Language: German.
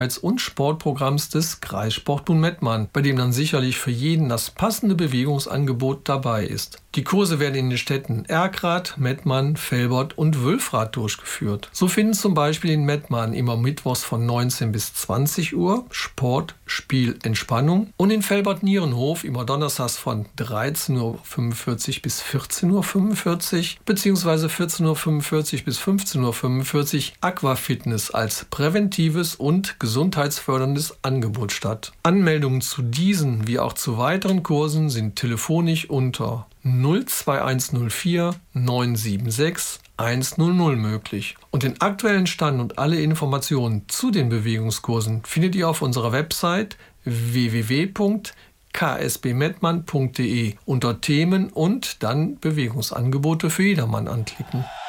und Sportprogramms des Kreissportbund Mettmann, bei dem dann sicherlich für jeden das passende Bewegungsangebot dabei ist. Die Kurse werden in den Städten Erkrath, Mettmann, Velbert und Wülfrath durchgeführt. So finden zum Beispiel in Mettmann immer mittwochs von 19 bis 20 Uhr Sport, Spiel, Entspannung und in Velbert-Nierenhof immer donnerstags von 13.45 Uhr bis 14.45 Uhr bzw. 14.45 Uhr bis 15.45 Uhr Aquafitness als präventives und gesundheitsförderndes Angebot statt. Anmeldungen zu diesen wie auch zu weiteren Kursen sind telefonisch unter 02104 976 100 möglich. Und den aktuellen Stand und alle Informationen zu den Bewegungskursen findet ihr auf unserer Website www.ksbmettmann.de unter Themen und dann Bewegungsangebote für jedermann anklicken.